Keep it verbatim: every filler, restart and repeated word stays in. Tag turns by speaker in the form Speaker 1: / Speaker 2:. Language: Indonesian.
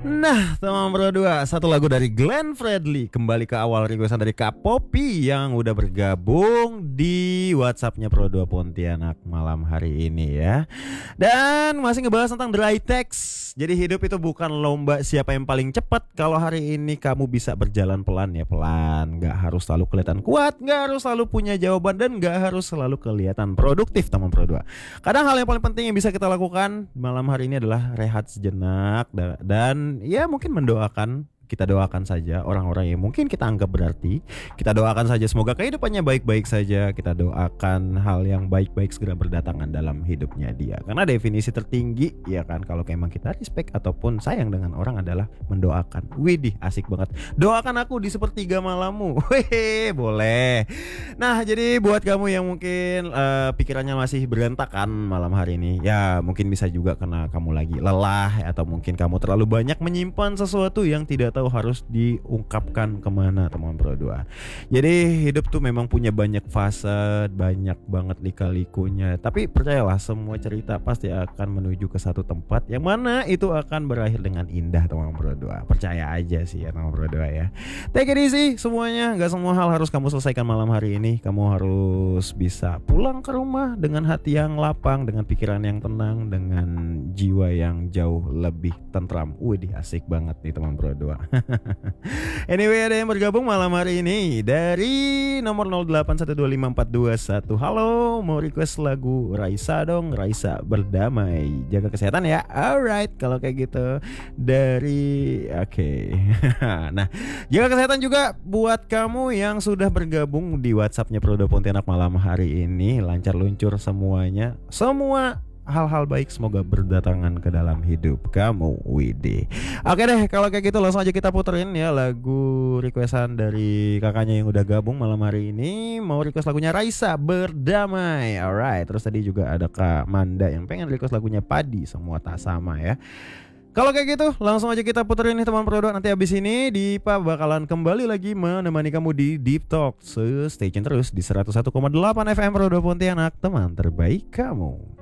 Speaker 1: Nah, teman berdua, satu lagu dari Glenn Fredly. Kembali ke awal requestan dari Kak Poppy yang udah bergabung di WhatsAppnya Pro dua Pontianak malam hari ini ya. Dan masih ngebahas tentang dry text. Jadi hidup itu bukan lomba siapa yang paling cepat. Kalau hari ini kamu bisa berjalan pelan ya pelan. Gak harus selalu kelihatan kuat, gak harus selalu punya jawaban, dan gak harus selalu kelihatan produktif teman Pro dua. Kadang hal yang paling penting yang bisa kita lakukan malam hari ini adalah rehat sejenak dan ya mungkin mendoakan. Kita doakan saja orang-orang yang mungkin kita anggap berarti. Kita doakan saja semoga kehidupannya baik-baik saja. Kita doakan hal yang baik-baik segera berdatangan dalam hidupnya dia. Karena definisi tertinggi ya kan, kalau emang kita respect ataupun sayang dengan orang adalah mendoakan. Widih, asik banget. Doakan aku di sepertiga malammu. Hehe, boleh. Nah, jadi buat kamu yang mungkin uh, pikirannya masih berantakan malam hari ini, ya mungkin bisa juga karena kamu lagi lelah, atau mungkin kamu terlalu banyak menyimpan sesuatu yang tidak tahu harus diungkapkan kemana teman Pro dua. Jadi hidup tuh memang punya banyak fase, banyak banget lika-likunya. Tapi percayalah, semua cerita pasti akan menuju ke satu tempat yang mana itu akan berakhir dengan indah teman Pro dua. Percaya aja sih ya teman Pro dua ya. Take it easy semuanya. Gak semua hal harus kamu selesaikan malam hari ini. Kamu harus bisa pulang ke rumah dengan hati yang lapang, dengan pikiran yang tenang, dengan jiwa yang jauh lebih tentram. Widih, asik banget nih teman Pro dua. Anyway, ada yang bergabung malam hari ini dari nomor nol delapan satu dua lima empat dua satu. Halo, mau request lagu Raisa dong. Raisa Berdamai. Jaga kesehatan ya. Alright, kalau kayak gitu dari oke. Okay. Nah, jaga kesehatan juga buat kamu yang sudah bergabung di WhatsAppnya Pro dua Pontianak malam hari ini. Lancar luncur semuanya. Semua hal-hal baik semoga berdatangan ke dalam hidup kamu, Widi. Oke deh, kalau kayak gitu langsung aja kita puterin ya lagu requestan dari kakaknya yang udah gabung malam hari ini. Mau request lagunya Raisa Berdamai. Alright, terus tadi juga ada Kak Manda yang pengen request lagunya Padi, Semua Tak Sama ya. Kalau kayak gitu langsung aja kita puterin nih teman Pro dua. Nanti abis ini Dipa bakalan kembali lagi menemani kamu di Deep Talk. So stay tune terus di seratus satu koma delapan F M Pro dua Pontianak, teman terbaik kamu.